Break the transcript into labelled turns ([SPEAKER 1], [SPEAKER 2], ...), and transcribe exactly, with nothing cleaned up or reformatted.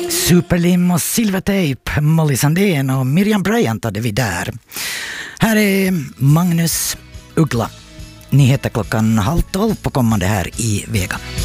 [SPEAKER 1] Superlim och Silvertape, Molly Sandén och Miriam Bryant hade vi där. Här är Magnus Uggla. Nyheter klockan halv tolv på kommande här i Vega.